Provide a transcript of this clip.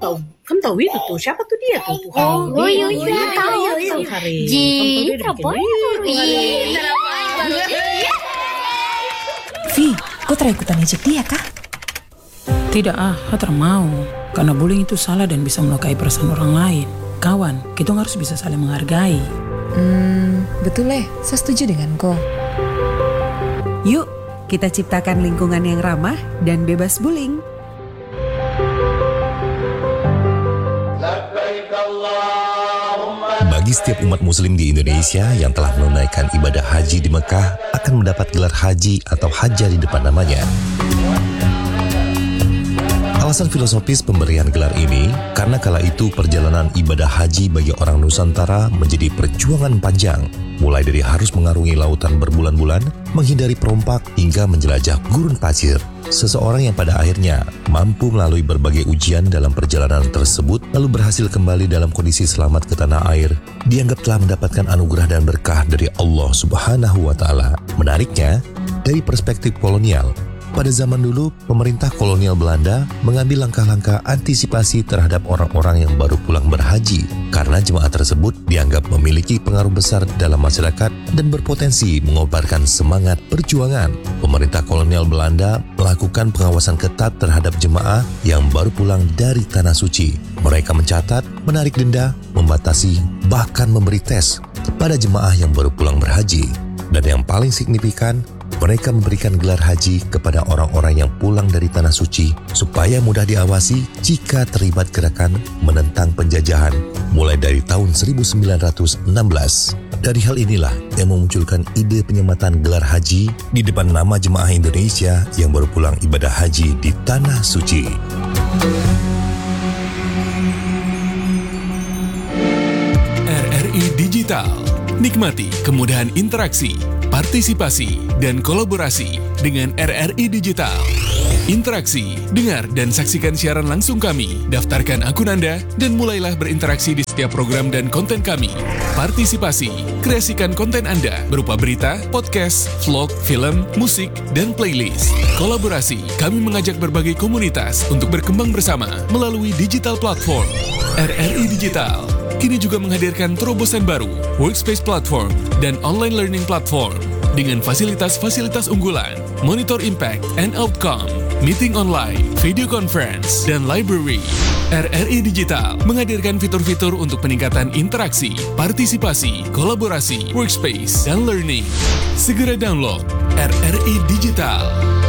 kamu tahu itu tuh siapa tuh dia tuh? Iya tahu. Ji, terapoi. Vi, kau terikutan ejek dia kah? Tidak saya mau. Karena bullying itu salah dan bisa melukai perasaan orang lain. Kawan, kita harus bisa saling menghargai. Betul saya setuju dengan kau. Yuk, kita ciptakan lingkungan yang ramah dan bebas bullying. Bagi setiap umat muslim di Indonesia yang telah menunaikan ibadah haji di Mekah akan mendapat gelar haji atau hajjah di depan namanya. Alasan filosofis pemberian gelar ini karena kala itu perjalanan ibadah haji bagi orang Nusantara menjadi perjuangan panjang, mulai dari harus mengarungi lautan berbulan-bulan, menghindari perompak hingga menjelajah gurun pasir. Seseorang yang pada akhirnya mampu melalui berbagai ujian dalam perjalanan tersebut lalu berhasil kembali dalam kondisi selamat ke tanah air, dianggap telah mendapatkan anugerah dan berkah dari Allah Subhanahu wa Ta'ala. Menariknya, dari perspektif kolonial, pada zaman dulu, pemerintah kolonial Belanda mengambil langkah-langkah antisipasi terhadap orang-orang yang baru pulang berhaji karena jemaah tersebut dianggap memiliki pengaruh besar dalam masyarakat dan berpotensi mengobarkan semangat perjuangan. Pemerintah kolonial Belanda melakukan pengawasan ketat terhadap jemaah yang baru pulang dari Tanah Suci. Mereka mencatat, menarik denda, membatasi, bahkan memberi tes kepada jemaah yang baru pulang berhaji. Dan yang paling signifikan, mereka memberikan gelar haji kepada orang-orang yang pulang dari Tanah Suci supaya mudah diawasi jika terlibat gerakan menentang penjajahan mulai dari tahun 1916. Dari hal inilah yang memunculkan ide penyematan gelar haji di depan nama jemaah Indonesia yang baru pulang ibadah haji di Tanah Suci. RRI Digital. Nikmati kemudahan interaksi, partisipasi, dan kolaborasi dengan RRI Digital. Interaksi, dengar dan saksikan siaran langsung kami, daftarkan akun Anda, dan mulailah berinteraksi di setiap program dan konten kami. Partisipasi, kreasikan konten Anda berupa berita, podcast, vlog, film, musik, dan playlist. Kolaborasi, kami mengajak berbagai komunitas untuk berkembang bersama melalui digital platform. RRI Digital kini juga menghadirkan terobosan baru, workspace platform, dan online learning platform dengan fasilitas-fasilitas unggulan, monitor impact and outcome, meeting online, video conference, dan library. RRI Digital menghadirkan fitur-fitur untuk peningkatan interaksi, partisipasi, kolaborasi, workspace, dan learning. Segera download RRI Digital.